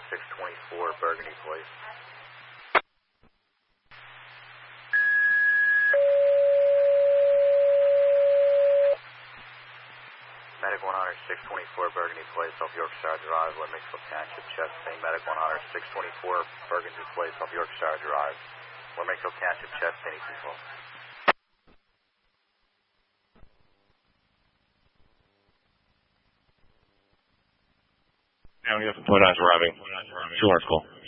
624 Burgundy Place. Medic 100, 624 Burgundy Place off Yorkshire Drive, Leamington Township, Chesney. Medic 100, 624 Burgundy Place off Yorkshire Drive, Leamington Township, Chesney, control. Yeah, we have 29's arriving. 2 hours call.